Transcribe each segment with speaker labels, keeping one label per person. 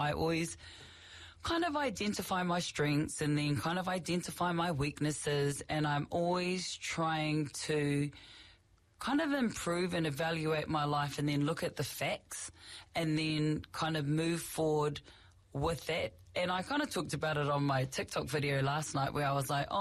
Speaker 1: I always kind of identify my strengths and then kind of identify my weaknesses, and I'm always trying to kind of improve and evaluate my life and then look at the facts and then kind of move forward with that. And I kind of talked about it on my TikTok video last night where I was like,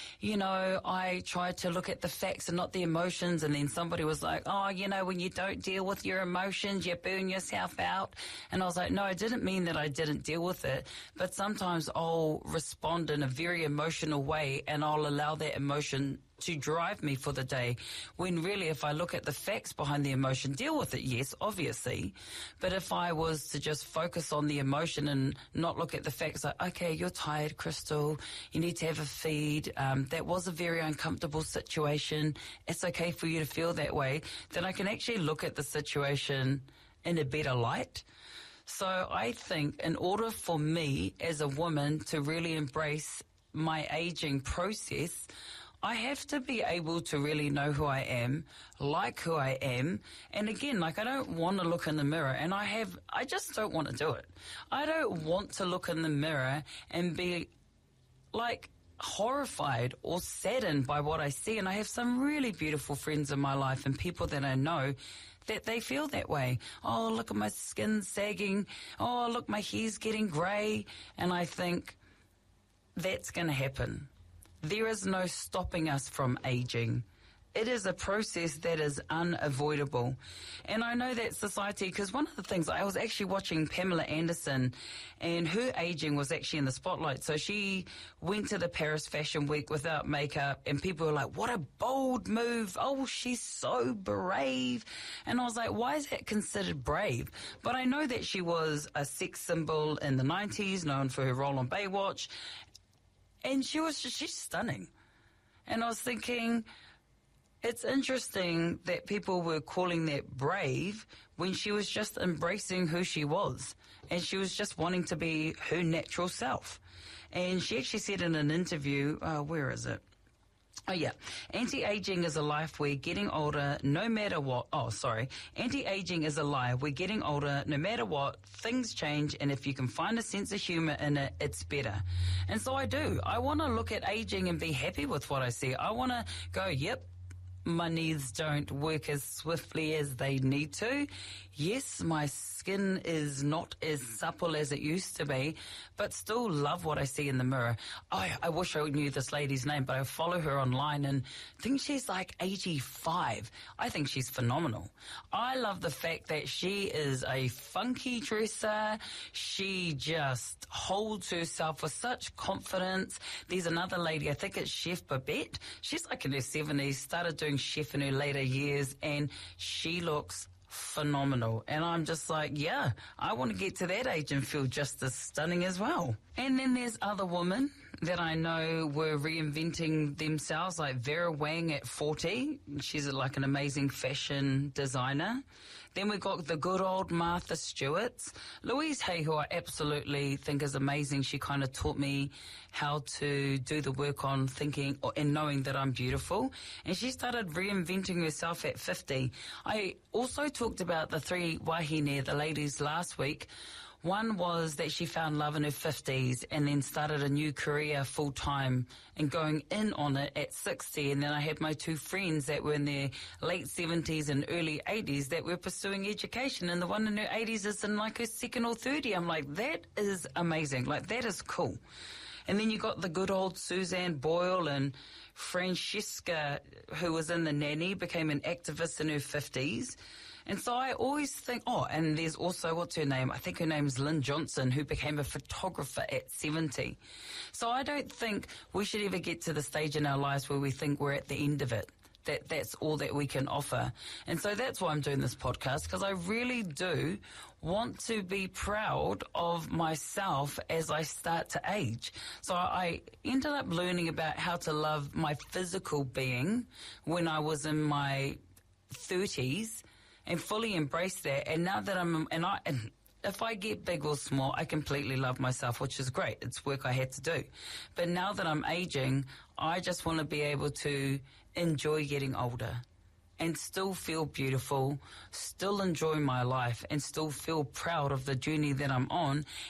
Speaker 1: I try to look at the facts and not the emotions. And then somebody was like, when you don't deal with your emotions, you burn yourself out. And I was like, no, I didn't mean that I didn't deal with it. But sometimes I'll respond in a very emotional way and I'll allow that emotion to drive me for the day, when really if I look at the facts behind the emotion, deal with it, yes, obviously, but if I was to just focus on the emotion and not look at the facts, like, okay, you're tired, Crystal, you need to have a feed, that was a very uncomfortable situation, it's okay for you to feel that way, then I can actually look at the situation in a better light. So I think in order for me as a woman to really embrace my aging process, I have to be able to really know who I am, like who I am. And again, I don't want to look in the mirror, and I just don't want to do it. I don't want to look in the mirror and be horrified or saddened by what I see. And I have some really beautiful friends in my life and people that I know that they feel that way. Oh, look at my skin sagging. Oh, look, my hair's getting grey. And I think that's going to happen. There is no stopping us from aging. It is a process that is unavoidable. And I know that society, because one of the things, I was actually watching Pamela Anderson, and her aging was actually in the spotlight. So she went to the Paris Fashion Week without makeup, and people were like, what a bold move. Oh, she's so brave. And I was like, why is that considered brave? But I know that she was a sex symbol in the 90s, known for her role on Baywatch. And she's stunning. And I was thinking, it's interesting that people were calling that brave when she was just embracing who she was. And she was just wanting to be her natural self. And she actually said in an interview, where is it? Oh, yeah. Anti-aging is a life. We're getting older no matter what. Oh, sorry. Anti-aging is a lie. We're getting older no matter what. Things change, and if you can find a sense of humor in it, it's better. And so I do. I want to look at aging and be happy with what I see. I want to go, yep, my knees don't work as swiftly as they need to. Yes, my skin is not as supple as it used to be, but still love what I see in the mirror. I wish I knew this lady's name, but I follow her online and think she's like 85. I think she's phenomenal. I love the fact that she is a funky dresser. She just holds herself with such confidence. There's another lady, I think it's Chef Babette. She's like in her 70s, started doing chef in her later years, and she looks phenomenal. And I'm just like, yeah, I want to get to that age and feel just as stunning as well. And then there's other women that I know were reinventing themselves, like Vera Wang at 40. She's like an amazing fashion designer. Then we've got the good old Martha Stewart. Louise Hay, who I absolutely think is amazing. She kind of taught me how to do the work on thinking and knowing that I'm beautiful. And she started reinventing herself at 50. I also talked about the three wahine, the ladies, last week. One was that she found love in her 50s and then started a new career full-time and going in on it at 60. And then I had my two friends that were in their late 70s and early 80s that were pursuing education. And the one in her 80s is in like her second or third year. I'm like, that is amazing. Like, that is cool. And then you got the good old Suzanne Boyle and Francesca, who was in The Nanny, became an activist in her 50s. And so I always think, and there's also, what's her name? I think her name's Lynn Johnson, who became a photographer at 70. So I don't think we should ever get to the stage in our lives where we think we're at the end of it. That's all that we can offer. And so that's why I'm doing this podcast, because I really do want to be proud of myself as I start to age. So I ended up learning about how to love my physical being when I was in my 30s and fully embrace that. And now that if I get big or small, I completely love myself, which is great. It's work I had to do. But now that I'm aging, I just want to be able to enjoy getting older and still feel beautiful, still enjoy my life, and still feel proud of the journey that I'm on,